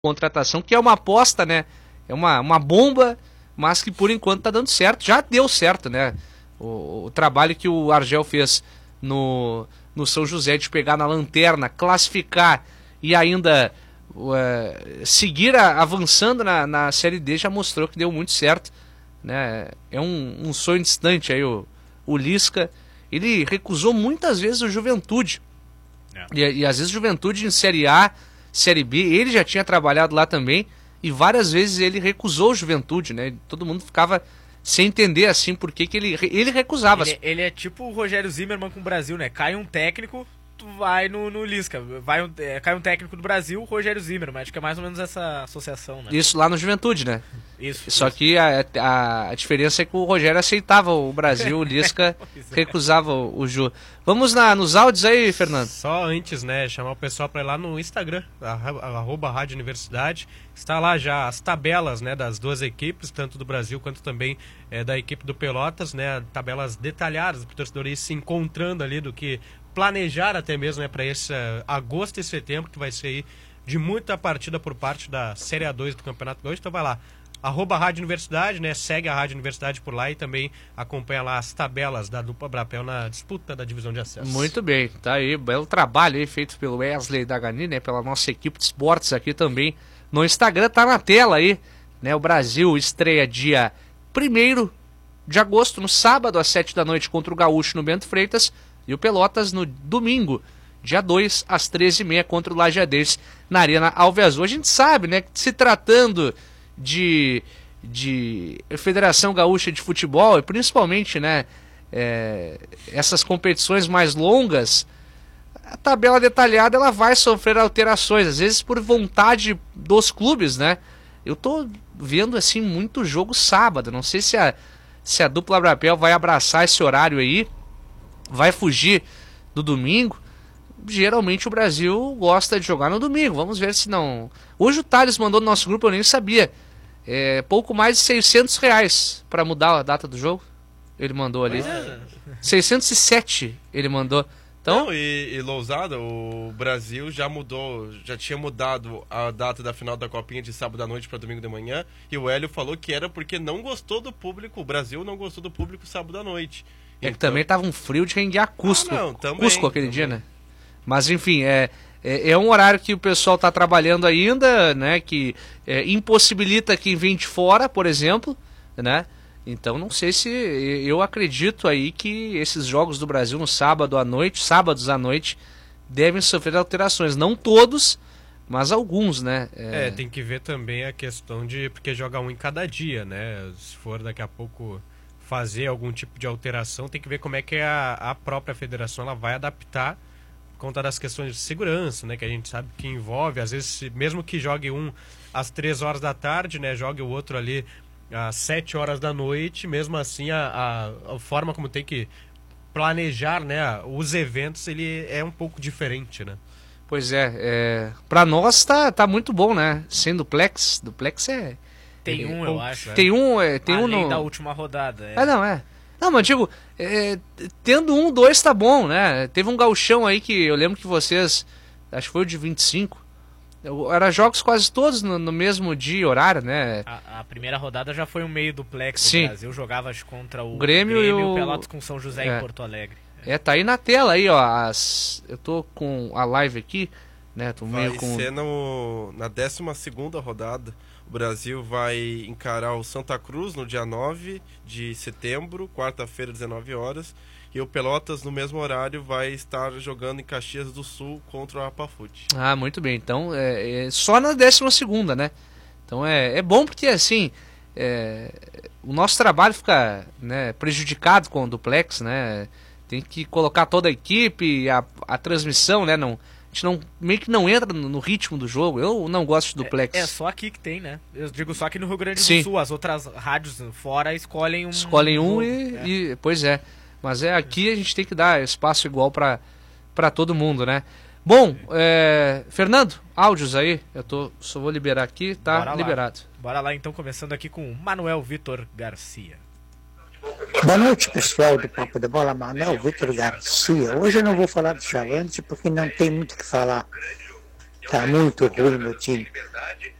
contratação, que é uma aposta, né? É uma bomba, mas que por enquanto tá dando certo. Já deu certo, né? O trabalho que o Argel fez no São José de pegar na lanterna, classificar e ainda seguir avançando na Série D já mostrou que deu muito certo, né? É um sonho distante aí o Lisca. Ele recusou muitas vezes o Juventude. E às vezes Juventude em Série A, Série B, ele já tinha trabalhado lá também, e várias vezes ele recusou o Juventude, né? Todo mundo ficava sem entender assim por que ele recusava. Ele é tipo o Rogério Zimmermann com o Brasil, né? Cai um técnico, tu vai no Lisca. Cai um técnico do Brasil, Rogério Zimmermann. Acho que é mais ou menos essa associação, né? Isso lá no Juventude, né? Só que a diferença é que o Rogério aceitava o Brasil, o Lisca recusava o Ju. Vamos nos áudios aí, Fernando? Só antes, né, chamar o pessoal para ir lá no Instagram, @Rádio Universidade. Está lá já as tabelas, né, das duas equipes, tanto do Brasil quanto também da equipe do Pelotas, né, tabelas detalhadas para o torcedor ir se encontrando ali do que planejar até mesmo, né, para esse agosto e setembro, que vai ser aí de muita partida por parte da Série A2 do Campeonato Gaúcho. Então vai lá, @Rádio Universidade, né? Segue a Rádio Universidade por lá e também acompanha lá as tabelas da dupla Brapel na disputa da divisão de acesso. Muito bem, tá aí, belo trabalho aí feito pelo Wesley Dagani, né? Pela nossa equipe de esportes aqui também. No Instagram tá na tela aí, né? O Brasil estreia dia 1º de agosto, no sábado, às 7 da noite, contra o Gaúcho no Bento Freitas, e o Pelotas no domingo, dia 2, às 13h30, contra o Lajadense na Arena Alves Azul. A gente sabe, né, que se tratando de Federação Gaúcha de Futebol, e principalmente, né, essas competições mais longas, a tabela detalhada ela vai sofrer alterações, às vezes por vontade dos clubes, né? Eu tô vendo assim muito jogo sábado, não sei se a dupla Brapel vai abraçar esse horário aí, vai fugir do domingo. Geralmente o Brasil gosta de jogar no domingo, vamos ver se não... Hoje o Thales mandou no nosso grupo, eu nem sabia, pouco mais de R$600 para mudar a data do jogo, ele mandou ali. 607 ele mandou. Então... Não, e Lousada, o Brasil já tinha mudado a data da final da Copinha de sábado à noite para domingo de manhã, e o Hélio falou que era porque não gostou do público, o Brasil não gostou do público sábado à noite. Que também tava um frio de renguear Cusco, Cusco aquele dia, né? Mas enfim, é um horário que o pessoal está trabalhando ainda, né? Que impossibilita quem vem de fora, por exemplo, né? Então não sei se... Eu acredito aí que esses jogos do Brasil no sábados à noite, devem sofrer alterações. Não todos, mas alguns, né? Tem que ver também a questão de... Porque joga um em cada dia, né? Se for daqui a pouco fazer algum tipo de alteração, tem que ver como é que a própria federação ela vai adaptar por conta das questões de segurança, né? Que a gente sabe que envolve, às vezes, mesmo que jogue um às 3 horas da tarde, né? Jogue o outro ali às 7 horas da noite, mesmo assim a forma como tem que planejar, né, os eventos, ele é um pouco diferente, né? Pois pra nós tá muito bom, né? Sem duplex tem eu acho. Tem Além da última rodada. Não, mas digo, tendo 2 tá bom, né? Teve um gauchão aí que eu lembro que vocês, acho que foi o de 25, era jogos quase todos no mesmo dia e horário, né? A primeira rodada já foi um meio duplex. Sim. O Brasil jogava contra o Grêmio e o Pelotas com São José em Porto Alegre. Tá aí na tela aí, ó. Eu tô com a live aqui, né? Vai ser na 12ª rodada. O Brasil vai encarar o Santa Cruz no dia 9 de setembro, quarta-feira, 19 horas. E o Pelotas, no mesmo horário, vai estar jogando em Caxias do Sul contra o Apafute. Ah, muito bem. Então, só na 12ª, né? Então, é bom porque, assim, o nosso trabalho fica, né, prejudicado com o duplex, né? Tem que colocar toda a equipe, a transmissão, né? A gente meio que não entra no ritmo do jogo. Eu não gosto de duplex. É só aqui que tem, né? Eu digo só aqui no Rio Grande do Sim. Sul. As outras rádios fora escolhem um jogo. E pois é. Mas aqui a gente tem que dar espaço igual para todo mundo, né? Bom, Fernando, áudios aí. Só vou liberar aqui, tá? Bora liberado. Bora lá então, começando aqui com Manuel Vitor Garcia. Boa noite, pessoal do Papo de Bola, Manuel Vitor Garcia. Hoje eu não vou falar do Chavante porque não tem muito o que falar. Tá muito ruim meu time.